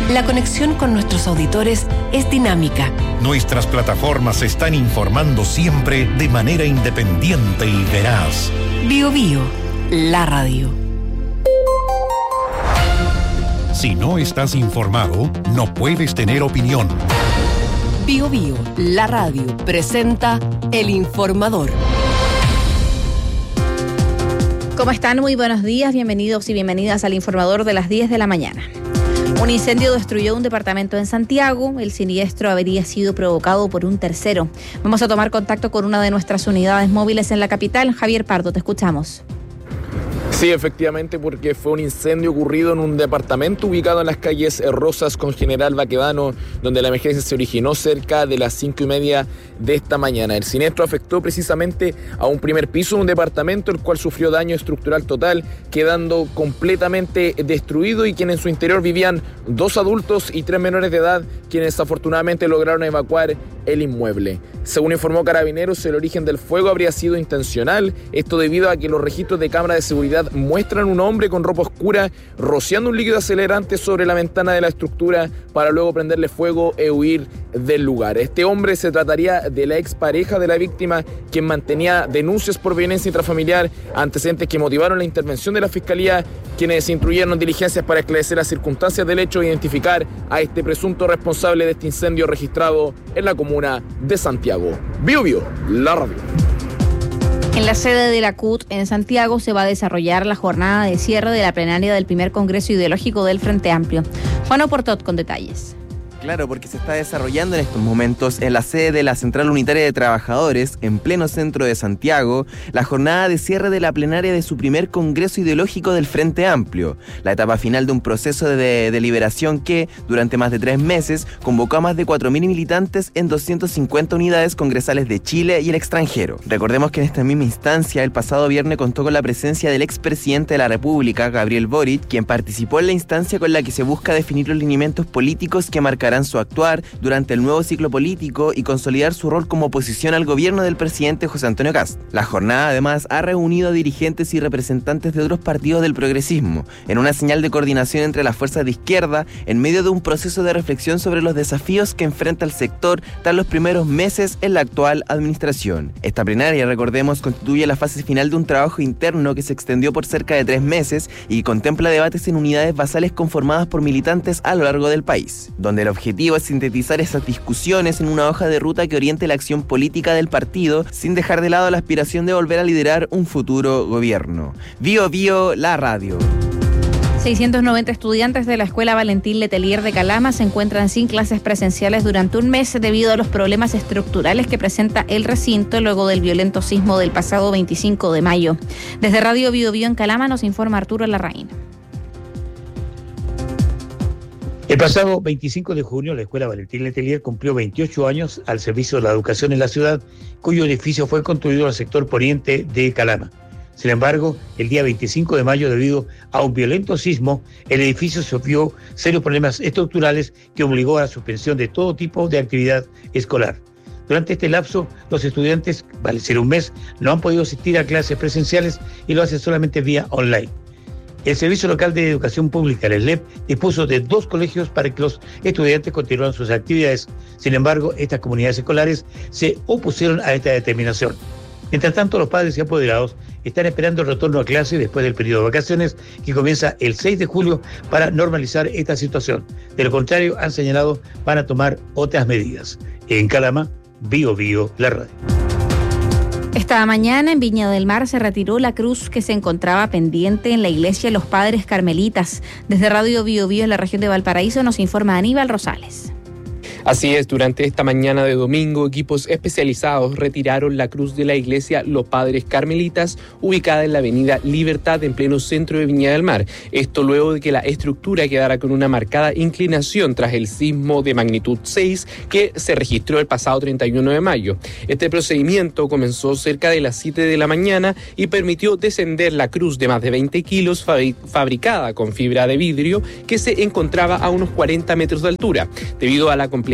La conexión con nuestros auditores es dinámica. Nuestras plataformas están informando siempre de manera independiente y veraz. BioBio, la radio. Si no estás informado, no puedes tener opinión. BioBio, la radio, presenta El Informador. ¿Cómo están? Muy buenos días, bienvenidos y bienvenidas al Informador de las 10 de la mañana. Un incendio destruyó un departamento en Santiago. El siniestro habría sido provocado por un tercero. Vamos a tomar contacto con una de nuestras unidades móviles en la capital. Javier Pardo, te escuchamos. Sí, efectivamente, porque fue un incendio ocurrido en un departamento ubicado en las calles Rosas con General Baquedano, donde la emergencia se originó cerca de las 5:30 de esta mañana. El siniestro afectó precisamente a un primer piso de un departamento, el cual sufrió daño estructural total, quedando completamente destruido, y quien en su interior vivían 2 adultos y 3 menores de edad, quienes afortunadamente lograron evacuar el inmueble. Según informó Carabineros, el origen del fuego habría sido intencional, esto debido a que los registros de cámara de seguridad muestran un hombre con ropa oscura rociando un líquido acelerante sobre la ventana de la estructura para luego prenderle fuego e huir del lugar. Este hombre se trataría de la expareja de la víctima, quien mantenía denuncias por violencia intrafamiliar, antecedentes que motivaron la intervención de la Fiscalía, quienes instruyeron diligencias para esclarecer las circunstancias del hecho e identificar a este presunto responsable de este incendio registrado en la comuna de Santiago. BioBio, la radio. En la sede de la CUT en Santiago se va a desarrollar la jornada de cierre de la plenaria del primer Congreso Ideológico del Frente Amplio. Juan Oportot con detalles. Claro, porque se está desarrollando en estos momentos en la sede de la Central Unitaria de Trabajadores, en pleno centro de Santiago, la jornada de cierre de la plenaria de su primer Congreso Ideológico del Frente Amplio, la etapa final de un proceso de deliberación que, durante más de 3 meses, convocó a más de 4.000 militantes en 250 unidades congresales de Chile y el extranjero. Recordemos que en esta misma instancia, el pasado viernes contó con la presencia del expresidente de la República, Gabriel Boric, quien participó en la instancia con la que se busca definir los lineamientos políticos que marcarán su actuar durante el nuevo ciclo político y consolidar su rol como oposición al gobierno del presidente José Antonio Kast. La jornada además ha reunido a dirigentes y representantes de otros partidos del progresismo, en una señal de coordinación entre las fuerzas de izquierda, en medio de un proceso de reflexión sobre los desafíos que enfrenta el sector tras los primeros meses en la actual administración. Esta plenaria, recordemos, constituye la fase final de un trabajo interno que se extendió por cerca de 3 meses y contempla debates en unidades basales conformadas por militantes a lo largo del país, donde el objetivo es sintetizar esas discusiones en una hoja de ruta que oriente la acción política del partido sin dejar de lado la aspiración de volver a liderar un futuro gobierno. BioBio, la radio. 690 estudiantes de la Escuela Valentín Letelier de Calama se encuentran sin clases presenciales durante un mes debido a los problemas estructurales que presenta el recinto luego del violento sismo del pasado 25 de mayo. Desde Radio BioBio en Calama nos informa Arturo Larraín. El pasado 25 de junio, la Escuela Valentín Letelier cumplió 28 años al servicio de la educación en la ciudad, cuyo edificio fue construido en el sector poniente de Calama. Sin embargo, el día 25 de mayo, debido a un violento sismo, el edificio sufrió serios problemas estructurales que obligó a la suspensión de todo tipo de actividad escolar. Durante este lapso, los estudiantes, vale ser un mes, no han podido asistir a clases presenciales y lo hacen solamente vía online. El Servicio Local de Educación Pública, el SLEP, dispuso de 2 colegios para que los estudiantes continuaran sus actividades. Sin embargo, estas comunidades escolares se opusieron a esta determinación. Mientras tanto, los padres y apoderados están esperando el retorno a clase después del periodo de vacaciones, que comienza el 6 de julio, para normalizar esta situación. De lo contrario, han señalado, van a tomar otras medidas. En Calama, BioBio, la radio. Esta mañana en Viña del Mar se retiró la cruz que se encontraba pendiente en la iglesia Los Padres Carmelitas. Desde Radio BioBio en la región de Valparaíso nos informa Aníbal Rosales. Así es, durante esta mañana de domingo, equipos especializados retiraron la cruz de la iglesia Los Padres Carmelitas, ubicada en la avenida Libertad, en pleno centro de Viña del Mar. Esto luego de que la estructura quedara con una marcada inclinación tras el sismo de magnitud 6 que se registró el pasado 31 de mayo. Este procedimiento comenzó cerca de las 7 de la mañana y permitió descender la cruz de más de 20 kilos fabricada con fibra de vidrio que se encontraba a unos 40 metros de altura. Debido a la complejidad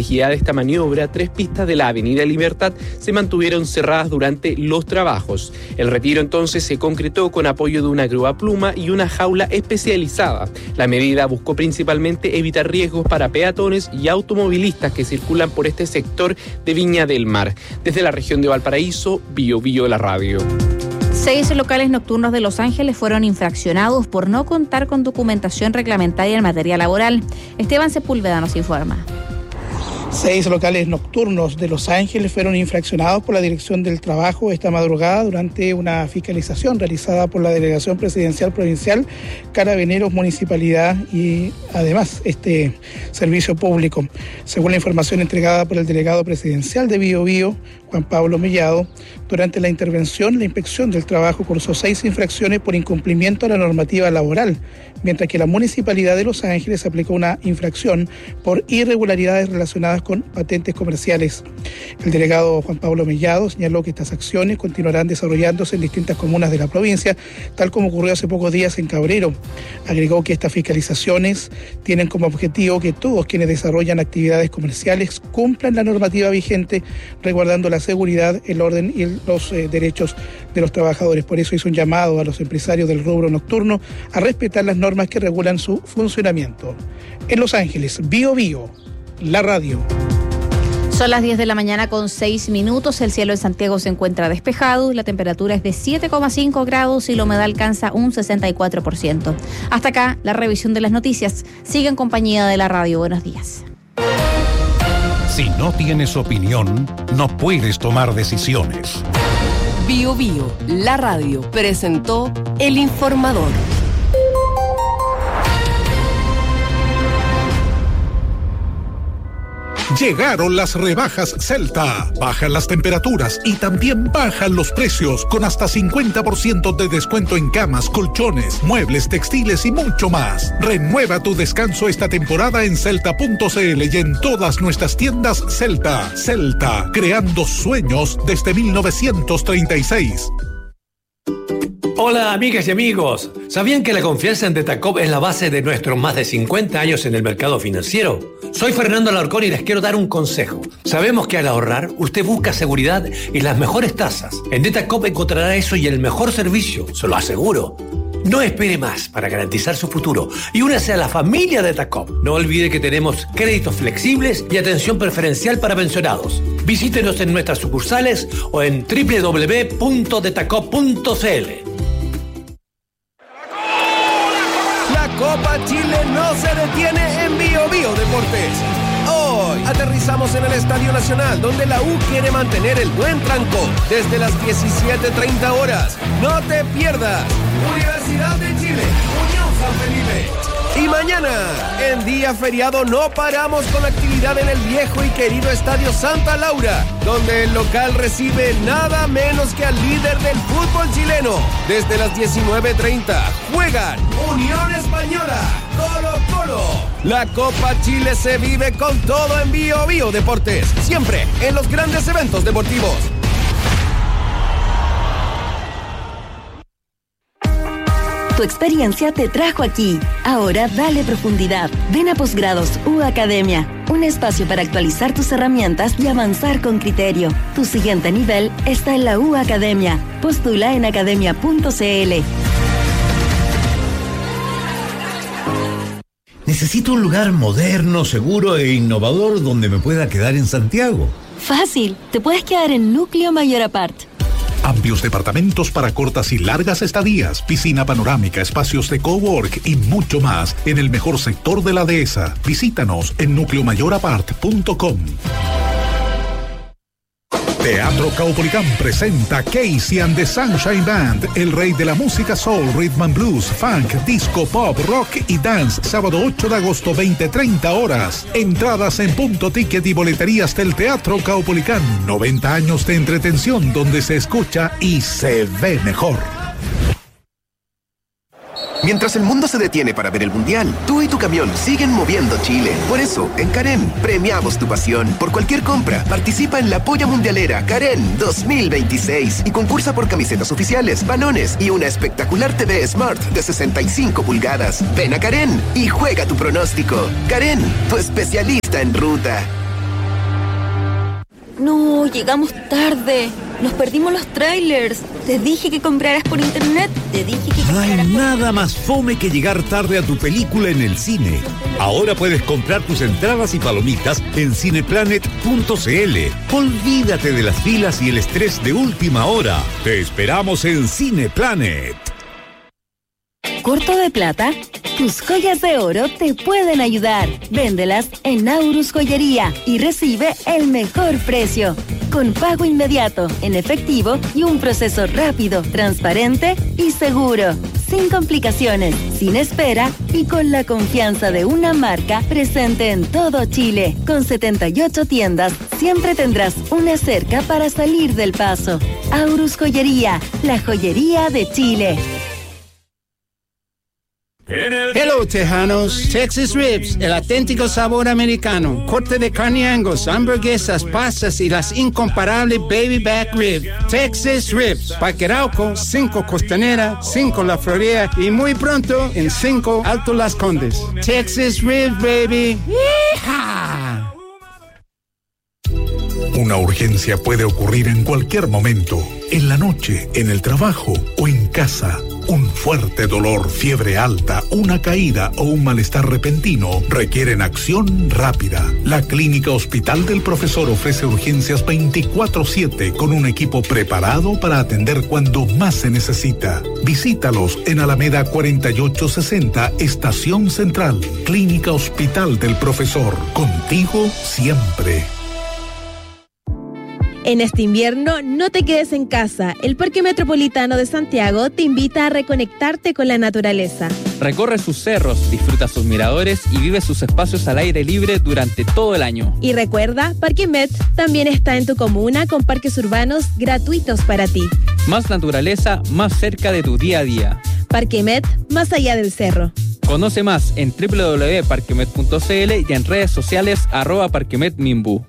complejidad de esta maniobra, 3 pistas de la Avenida Libertad se mantuvieron cerradas durante los trabajos. El retiro entonces se concretó con apoyo de una grúa pluma y una jaula especializada. La medida buscó principalmente evitar riesgos para peatones y automovilistas que circulan por este sector de Viña del Mar. Desde la región de Valparaíso, BioBio la radio. 6 locales nocturnos de Los Ángeles fueron infraccionados por no contar con documentación reglamentaria en materia laboral. Esteban Sepúlveda nos informa. 6 locales nocturnos de Los Ángeles fueron infraccionados por la Dirección del Trabajo esta madrugada durante una fiscalización realizada por la Delegación Presidencial Provincial, Carabineros, Municipalidad y además este servicio público. Según la información entregada por el delegado presidencial de BioBio, Juan Pablo Mellado, durante la intervención, la Inspección del Trabajo cursó 6 infracciones por incumplimiento a la normativa laboral, mientras que la Municipalidad de Los Ángeles aplicó una infracción por irregularidades relacionadas con patentes comerciales. El delegado Juan Pablo Mellado señaló que estas acciones continuarán desarrollándose en distintas comunas de la provincia, tal como ocurrió hace pocos días en Cabrero. Agregó que estas fiscalizaciones tienen como objetivo que todos quienes desarrollan actividades comerciales cumplan la normativa vigente, resguardando la seguridad, el orden y los derechos de los trabajadores. Por eso hizo un llamado a los empresarios del rubro nocturno a respetar las normas que regulan su funcionamiento. En Los Ángeles, BioBio, la radio. Son las 10 de la mañana con 6 minutos. El cielo en Santiago se encuentra despejado. La temperatura es de 7,5 grados y la humedad alcanza un 64%. Hasta acá la revisión de las noticias. Sigue en compañía de la radio. Buenos días. Si no tienes opinión, no puedes tomar decisiones. BioBio, la radio, presentó El Informador. Llegaron las rebajas Celta. Bajan las temperaturas y también bajan los precios, con hasta 50% de descuento en camas, colchones, muebles, textiles y mucho más. Renueva tu descanso esta temporada en celta.cl y en todas nuestras tiendas Celta. Celta, creando sueños desde 1936. Hola amigas y amigos, ¿sabían que la confianza en Detacop es la base de nuestros más de 50 años en el mercado financiero? Soy Fernando Alarcón y les quiero dar un consejo. Sabemos que al ahorrar, usted busca seguridad y las mejores tasas. En Detacop encontrará eso y el mejor servicio, se lo aseguro. No espere más para garantizar su futuro y únase a la familia Detacop. No olvide que tenemos créditos flexibles y atención preferencial para pensionados. Visítenos en nuestras sucursales o en www.detacop.cl. Copa Chile no se detiene en BioBio Deportes. Hoy aterrizamos en el Estadio Nacional, donde la U quiere mantener el buen tranco desde las 17:30 horas. No te pierdas. Universidad de Chile, Unión San Felipe. Y mañana, en día feriado, no paramos con la actividad en el viejo y querido Estadio Santa Laura, donde el local recibe nada menos que al líder del fútbol chileno. Desde las 19:30 juegan Unión Española, Colo-Colo. La Copa Chile se vive con todo en BioBio Deportes, siempre en los grandes eventos deportivos. Tu experiencia te trajo aquí. Ahora dale profundidad. Ven a Posgrados U Academia, un espacio para actualizar tus herramientas y avanzar con criterio. Tu siguiente nivel está en la U Academia. Postula en academia.cl. Necesito un lugar moderno, seguro e innovador donde me pueda quedar en Santiago. Fácil, te puedes quedar en Núcleo Mayor Apart. Amplios departamentos para cortas y largas estadías, piscina panorámica, espacios de cowork y mucho más en el mejor sector de la dehesa. Visítanos en nucleomayorapart.com. Teatro Caupolicán presenta Casey and the Sunshine Band, el rey de la música soul, rhythm and blues, funk, disco, pop, rock y dance, sábado 8 de agosto, 20:30 horas. Entradas en Punto Ticket y boleterías del Teatro Caupolicán. 90 años de entretención donde se escucha y se ve mejor. Mientras el mundo se detiene para ver el Mundial, tú y tu camión siguen moviendo Chile. Por eso, en Karen, premiamos tu pasión. Por cualquier compra, participa en la Polla Mundialera Karen 2026 y concursa por camisetas oficiales, balones y una espectacular TV Smart de 65 pulgadas. Ven a Karen y juega tu pronóstico. Karen, tu especialista en ruta. No, llegamos tarde. Nos perdimos los trailers. Te dije que compraras por internet. No hay nada más fome que llegar tarde a tu película en el cine. Ahora puedes comprar tus entradas y palomitas en cineplanet.cl. Olvídate de las filas y el estrés de última hora. Te esperamos en Cineplanet. ¿Corto de plata? Tus joyas de oro te pueden ayudar. Véndelas en Aurus Joyería y recibe el mejor precio. Con pago inmediato, en efectivo y un proceso rápido, transparente y seguro. Sin complicaciones, sin espera y con la confianza de una marca presente en todo Chile. Con 78 tiendas, siempre tendrás una cerca para salir del paso. Aurus Joyería, la joyería de Chile. Hello, Tejanos. Texas Ribs, el auténtico sabor americano. Corte de carne Angus, hamburguesas, pastas y las incomparables Baby Back Rib. Texas Ribs, Parque Arauco, 5 Costanera, 5 La Florida y muy pronto en 5 Alto Las Condes. Texas Ribs, baby. ¡Yeehaw! Una urgencia puede ocurrir en cualquier momento, en la noche, en el trabajo o en casa. Un fuerte dolor, fiebre alta, una caída o un malestar repentino requieren acción rápida. La Clínica Hospital del Profesor ofrece urgencias 24/7 con un equipo preparado para atender cuando más se necesita. Visítalos en Alameda 4860, Estación Central. Clínica Hospital del Profesor. Contigo siempre. En este invierno, no te quedes en casa. El Parque Metropolitano de Santiago te invita a reconectarte con la naturaleza. Recorre sus cerros, disfruta sus miradores y vive sus espacios al aire libre durante todo el año. Y recuerda, Parque Met también está en tu comuna con parques urbanos gratuitos para ti. Más naturaleza, más cerca de tu día a día. Parque Met, más allá del cerro. Conoce más en www.parquemet.cl y en redes sociales @parquemetminbu.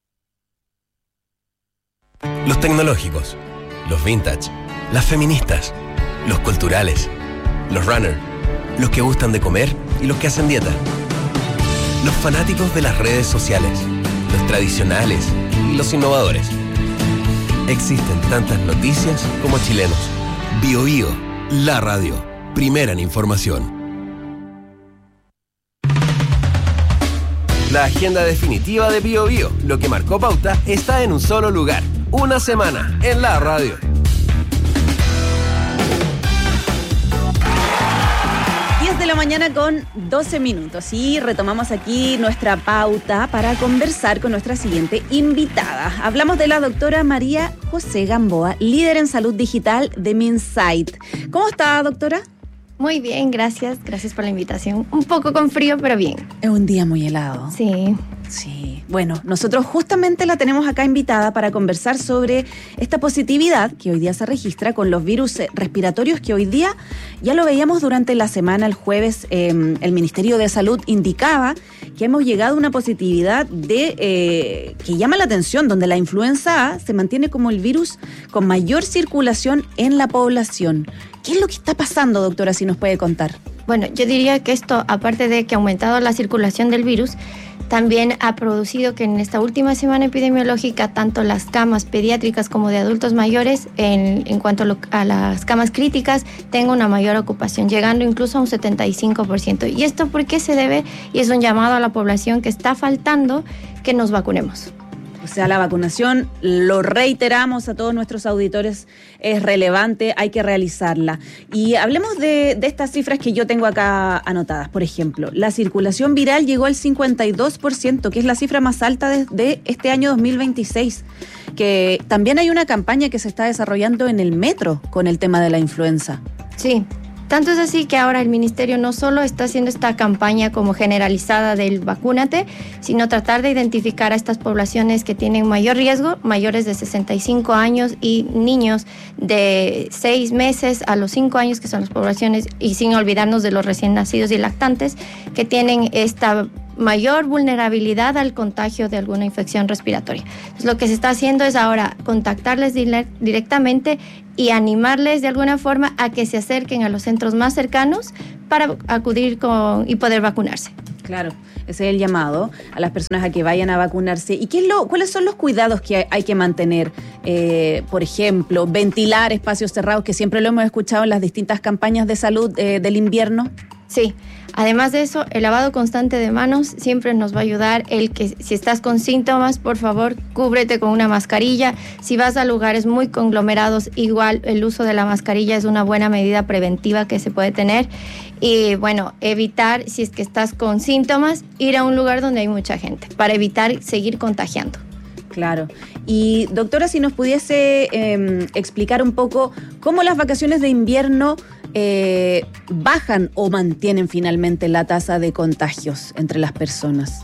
Los tecnológicos, los vintage, las feministas, los culturales, los runners, los que gustan de comer y los que hacen dieta, los fanáticos de las redes sociales, los tradicionales y los innovadores. Existen tantas noticias como chilenos. Bio Bio, la radio, primera en información. La agenda definitiva de Bio Bio, lo que marcó pauta, está en un solo lugar. Una semana en la radio. De la mañana con 12 minutos y retomamos aquí nuestra pauta para conversar con nuestra siguiente invitada. Hablamos de la doctora María José Gamboa, líder en salud digital de Minsight. ¿Cómo está, doctora? Muy bien, gracias. Gracias por la invitación. Un poco con frío, pero bien. Es un día muy helado. Sí. Sí, bueno, nosotros justamente la tenemos acá invitada para conversar sobre esta positividad que hoy día se registra con los virus respiratorios que hoy día, ya lo veíamos durante la semana, el jueves, el Ministerio de Salud indicaba que hemos llegado a una positividad que llama la atención, donde la influenza A se mantiene como el virus con mayor circulación en la población. ¿Qué es lo que está pasando, doctora, si nos puede contar? Bueno, yo diría que esto, aparte de que ha aumentado la circulación del virus, también ha producido que en esta última semana epidemiológica tanto las camas pediátricas como de adultos mayores, en cuanto a las camas críticas, tengan una mayor ocupación, llegando incluso a un 75%. ¿Y esto por qué se debe? Y es un llamado a la población que está faltando que nos vacunemos. O sea, la vacunación, lo reiteramos a todos nuestros auditores, es relevante, hay que realizarla. Y hablemos de estas cifras que yo tengo acá anotadas. Por ejemplo, la circulación viral llegó al 52%, que es la cifra más alta de este año 2026. Que también hay una campaña que se está desarrollando en el metro con el tema de la influenza. Sí. Tanto es así que ahora el Ministerio no solo está haciendo esta campaña como generalizada del vacúnate, sino tratar de identificar a estas poblaciones que tienen mayor riesgo, mayores de 65 años y niños de 6 meses a los 5 años, que son las poblaciones, y sin olvidarnos de los recién nacidos y lactantes, que tienen esta mayor vulnerabilidad al contagio de alguna infección respiratoria. Entonces, lo que se está haciendo es ahora contactarles directamente y animarles de alguna forma a que se acerquen a los centros más cercanos para acudir y poder vacunarse. Claro, ese es el llamado a las personas a que vayan a vacunarse. ¿Y cuáles son los cuidados que hay que mantener? Por ejemplo, ventilar espacios cerrados, que siempre lo hemos escuchado en las distintas campañas de salud del invierno. Sí, además de eso, el lavado constante de manos siempre nos va a ayudar. Si estás con síntomas, por favor, cúbrete con una mascarilla. Si vas a lugares muy conglomerados, igual el uso de la mascarilla es una buena medida preventiva que se puede tener. Y bueno, evitar, si es que estás con síntomas, ir a un lugar donde hay mucha gente, para evitar seguir contagiando. Claro. Y doctora, si nos pudiese explicar un poco cómo las vacaciones de invierno bajan o mantienen finalmente la tasa de contagios entre las personas.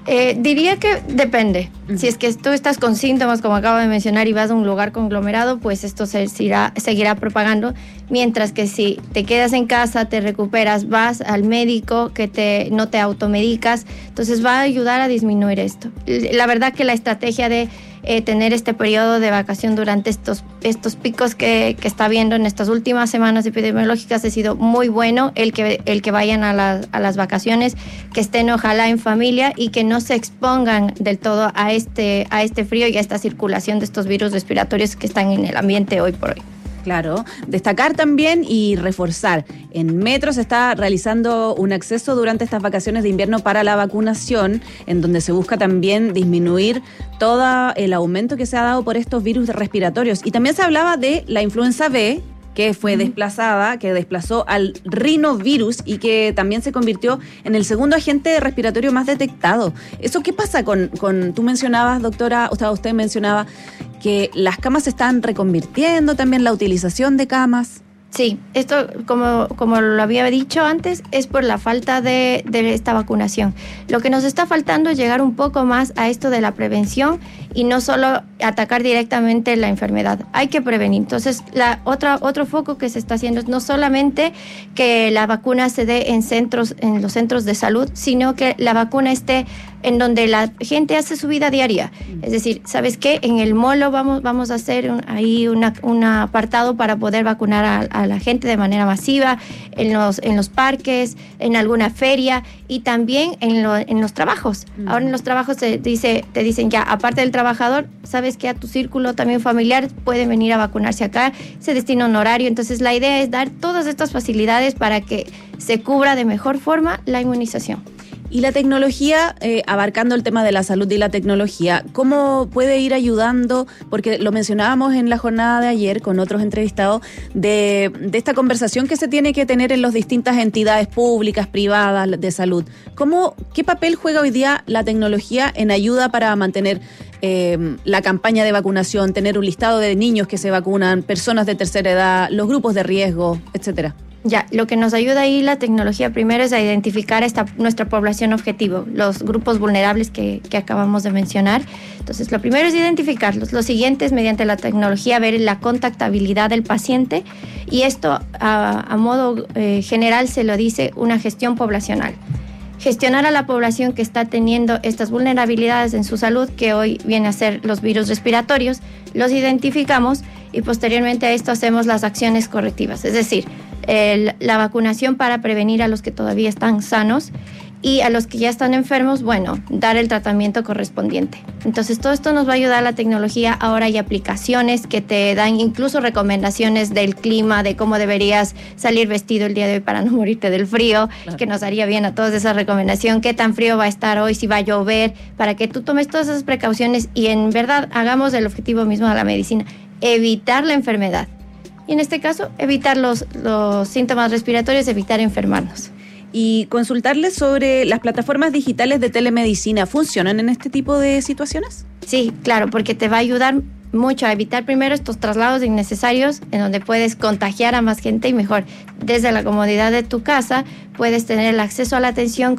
Diría que depende. Si es que tú estás con síntomas, como acabo de mencionar, y vas a un lugar conglomerado, pues esto seguirá propagando. Mientras que si te quedas en casa, te recuperas, vas al médico, no te automedicas, entonces va a ayudar a disminuir esto. La verdad que la estrategia de tener este periodo de vacación durante estos picos que está viendo en estas últimas semanas epidemiológicas ha sido muy bueno. El que vayan a las vacaciones, que estén ojalá en familia y que no se expongan del todo a este frío y a esta circulación de estos virus respiratorios que están en el ambiente hoy por hoy. Claro, destacar también y reforzar. En Metro se está realizando un acceso durante estas vacaciones de invierno para la vacunación, en donde se busca también disminuir todo el aumento que se ha dado por estos virus respiratorios. Y también se hablaba de la influenza B, que fue que desplazó al rinovirus y que también se convirtió en el segundo agente respiratorio más detectado. ¿Eso qué pasa con tú mencionabas, doctora, usted mencionaba que las camas se están reconvirtiendo, también la utilización de camas? Sí, esto, como lo había dicho antes, es por la falta de esta vacunación. Lo que nos está faltando es llegar un poco más a esto de la prevención y no solo atacar directamente la enfermedad. Hay que prevenir. Entonces, otro foco que se está haciendo es no solamente que la vacuna se dé en los centros de salud, sino que la vacuna esté en donde la gente hace su vida diaria. Es decir, ¿sabes qué? En el molo vamos a hacer ahí un apartado para poder vacunar a la gente de manera masiva, en los parques, en alguna feria y también en los trabajos. Ahora en los trabajos te dicen ya, aparte del trabajador, ¿sabes qué? A tu círculo también familiar pueden venir a vacunarse acá, se destina un horario. Entonces la idea es dar todas estas facilidades para que se cubra de mejor forma la inmunización. Y la tecnología, abarcando el tema de la salud y la tecnología, ¿cómo puede ir ayudando? Porque lo mencionábamos en la jornada de ayer con otros entrevistados, de esta conversación que se tiene que tener en las distintas entidades públicas, privadas, de salud. ¿Qué papel juega hoy día la tecnología en ayuda para mantener la campaña de vacunación, tener un listado de niños que se vacunan, personas de tercera edad, los grupos de riesgo, etcétera? Ya, lo que nos ayuda ahí la tecnología primero es a identificar nuestra población objetivo, los grupos vulnerables que acabamos de mencionar. Entonces, lo primero es identificarlos. Lo siguiente es, mediante la tecnología, ver la contactabilidad del paciente, y esto a modo general se lo dice una gestión poblacional. Gestionar a la población que está teniendo estas vulnerabilidades en su salud, que hoy viene a ser los virus respiratorios, los identificamos y posteriormente a esto hacemos las acciones correctivas, es decir, la vacunación para prevenir a los que todavía están sanos, y a los que ya están enfermos, bueno, dar el tratamiento correspondiente. Entonces, todo esto nos va a ayudar a la tecnología. Ahora hay aplicaciones que te dan incluso recomendaciones del clima, de cómo deberías salir vestido el día de hoy para no morirte del frío, claro, que nos haría bien a todos esa recomendación, qué tan frío va a estar hoy, si va a llover, para que tú tomes todas esas precauciones y en verdad hagamos el objetivo mismo de la medicina, evitar la enfermedad. Y en este caso, evitar los síntomas respiratorios, evitar enfermarnos. Y consultarles sobre las plataformas digitales de telemedicina. ¿Funcionan en este tipo de situaciones? Sí, claro, porque te va a ayudar mucho a evitar primero estos traslados innecesarios en donde puedes contagiar a más gente, y mejor, desde la comodidad de tu casa puedes tener el acceso a la atención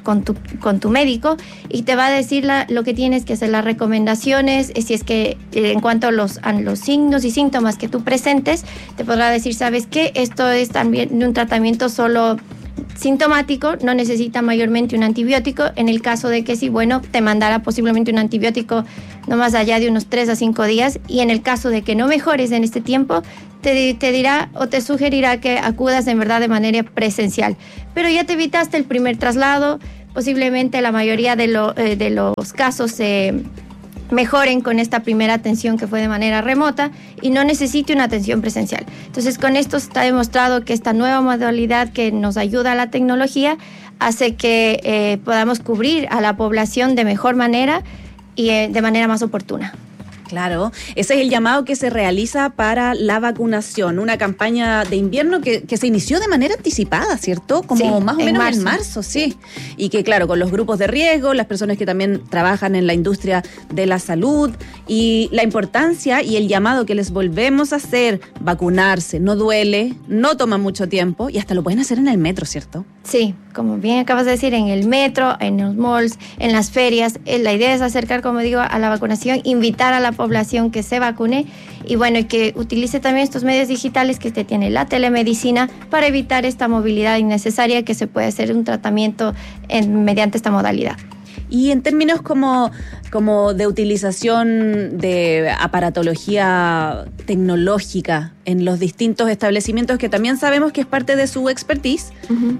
con tu médico, y te va a decir lo que tienes que hacer, las recomendaciones. Si es que en cuanto a los signos y síntomas que tú presentes, te podrá decir, ¿sabes qué? Esto es también un tratamiento solo sintomático, no necesita mayormente un antibiótico. En el caso de que sí, bueno, te mandará posiblemente un antibiótico no más allá de unos 3 a 5 días, y en el caso de que no mejores en este tiempo, te dirá o te sugerirá que acudas en verdad de manera presencial. Pero ya te evitaste el primer traslado, posiblemente la mayoría de los casos se mejoren con esta primera atención que fue de manera remota y no necesite una atención presencial. Entonces, con esto está demostrado que esta nueva modalidad que nos ayuda a la tecnología hace que podamos cubrir a la población de mejor manera y de manera más oportuna. Claro, ese es el llamado que se realiza para la vacunación, una campaña de invierno que se inició de manera anticipada, ¿cierto? Como sí, más o menos en marzo, sí. Y que claro, con los grupos de riesgo, las personas que también trabajan en la industria de la salud y la importancia y el llamado que les volvemos a hacer, vacunarse, no duele, no toma mucho tiempo y hasta lo pueden hacer en el metro, ¿cierto? Sí, como bien acabas de decir, en el metro, en los malls, en las ferias. La idea es acercar, como digo, a la vacunación, invitar a la población que se vacune y bueno, y que utilice también estos medios digitales que tiene la telemedicina para evitar esta movilidad innecesaria que se puede hacer un tratamiento mediante esta modalidad. Y en términos como de utilización de aparatología tecnológica en los distintos establecimientos, que también sabemos que es parte de su expertise,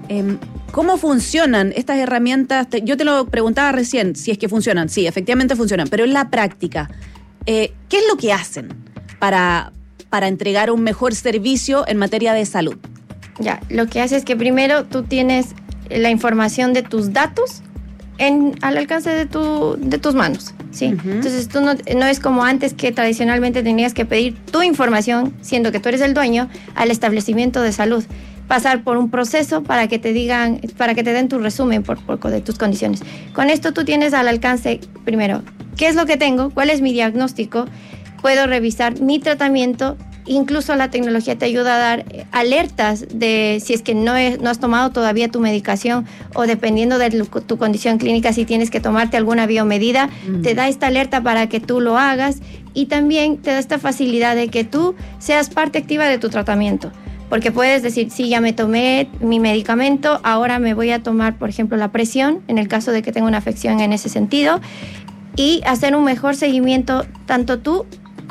¿cómo funcionan estas herramientas? Yo te lo preguntaba recién, si es que funcionan. Sí, efectivamente funcionan, pero en la práctica, ¿qué es lo que hacen para entregar un mejor servicio en materia de salud? Ya, lo que hace es que primero tú tienes la información de tus datos al alcance de tus manos, ¿sí? Entonces tú no es como antes, que tradicionalmente tenías que pedir tu información, siendo que tú eres el dueño, al establecimiento de salud, pasar por un proceso para que te den tu resumen de tus condiciones. Con esto tú tienes al alcance, primero, ¿qué es lo que tengo? ¿Cuál es mi diagnóstico? Puedo revisar mi tratamiento. Incluso la tecnología te ayuda a dar alertas de si es que no has tomado todavía tu medicación, o dependiendo de tu condición clínica, si tienes que tomarte alguna biomedida, te da esta alerta para que tú lo hagas, y también te da esta facilidad de que tú seas parte activa de tu tratamiento. Porque puedes decir, sí, ya me tomé mi medicamento, ahora me voy a tomar, por ejemplo, la presión, en el caso de que tenga una afección en ese sentido, y hacer un mejor seguimiento, tanto tú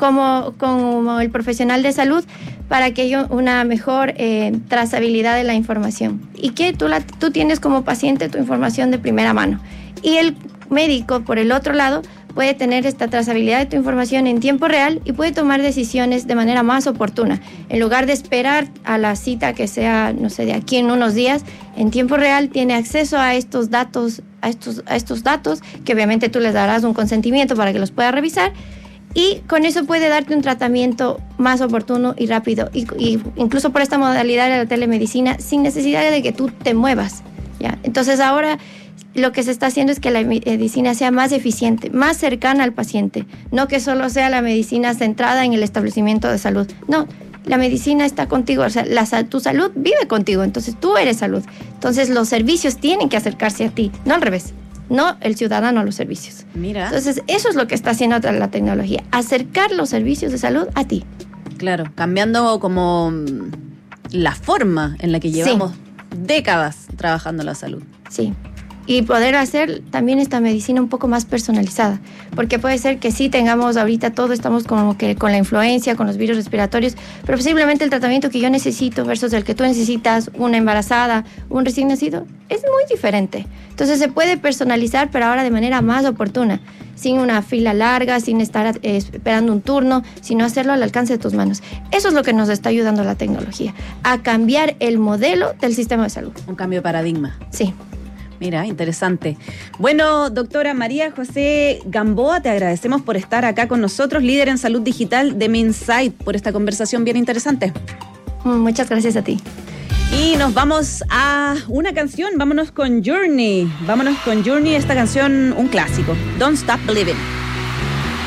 como el profesional de salud, para que haya una mejor trazabilidad de la información. Y que tú tienes como paciente tu información de primera mano. Y el médico, por el otro lado, puede tener esta trazabilidad de tu información en tiempo real y puede tomar decisiones de manera más oportuna. En lugar de esperar a la cita que sea, no sé, de aquí en unos días, en tiempo real tiene acceso a estos datos, a estos datos, que obviamente tú les darás un consentimiento para que los pueda revisar, y con eso puede darte un tratamiento más oportuno y rápido, y incluso por esta modalidad de la telemedicina, sin necesidad de que tú te muevas, ¿ya? Entonces ahora lo que se está haciendo es que la medicina sea más eficiente, más cercana al paciente, no que solo sea la medicina centrada en el establecimiento de salud. No, la medicina está contigo, o sea, tu salud vive contigo, entonces tú eres salud. Entonces los servicios tienen que acercarse a ti, no al revés. No el ciudadano a los servicios. Mira. Entonces, eso es lo que está haciendo la tecnología, acercar los servicios de salud a ti. Claro, cambiando como la forma en la que llevamos décadas trabajando la salud. Sí. Y poder hacer también esta medicina un poco más personalizada, porque puede ser que sí tengamos ahorita todo, estamos como que con la influencia, con los virus respiratorios, pero posiblemente el tratamiento que yo necesito versus el que tú necesitas, una embarazada, un recién nacido, es muy diferente. Entonces se puede personalizar, pero ahora de manera más oportuna, sin una fila larga, sin estar esperando un turno, sino hacerlo al alcance de tus manos. Eso es lo que nos está ayudando la tecnología, a cambiar el modelo del sistema de salud. Un cambio de paradigma. Sí. Mira, interesante. Bueno, doctora María José Gamboa, te agradecemos por estar acá con nosotros, líder en salud digital de MinSight, por esta conversación bien interesante. Muchas gracias a ti. Y nos vamos a una canción, vámonos con Journey, esta canción, un clásico, Don't Stop Believing.